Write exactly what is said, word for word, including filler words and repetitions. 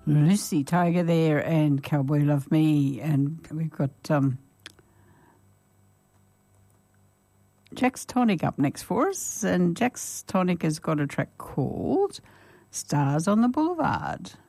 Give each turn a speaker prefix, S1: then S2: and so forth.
S1: Lucy Tiger there and Cowboy Love Me. And we've got um, Jack's Tonic up next for us. And Jack's Tonic has got a track called Stars on the Boulevard.